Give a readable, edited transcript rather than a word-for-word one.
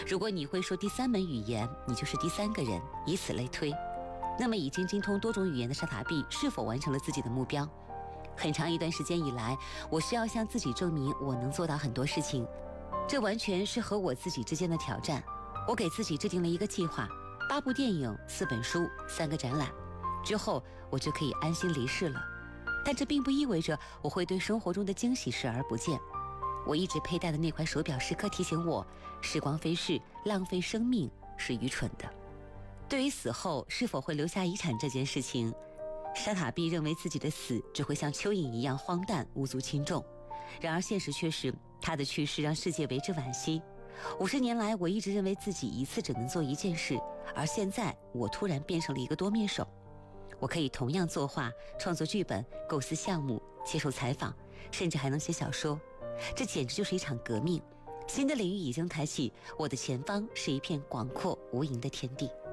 如果你会说第3门语言，你就是第3个人，以此类推。那么已经精通多种语言的沙塔碧是否完成了自己的目标？很长一段时间以来，我需要向自己证明我能做到很多事情，这完全是和我自己之间的挑战。我给自己制定了一个计划：8部电影、4本书、3个展览，之后我就可以安心离世了。但这并不意味着我会对生活中的惊喜视而不见。我一直佩戴的那块手表时刻提醒我，时光飞逝，浪费生命是愚蠢的。对于死后是否会留下遗产这件事情，沙塔碧认为自己的死只会像蚯蚓一样荒诞无足轻重。然而现实却是，他的去世让世界为之惋惜。50年来，我一直认为自己一次只能做一件事，而现在我突然变成了一个多面手。我可以同样作画、创作剧本、构思项目、接受采访，甚至还能写小说。这简直就是一场革命。新的领域已经开启，我的前方是一片广阔无垠的天地。